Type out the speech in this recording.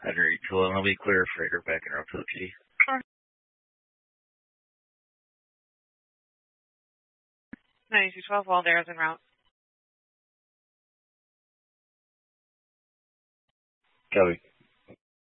108 and I'll be clear freighter back in route to the PD. 9212, Walder is en route. Copy.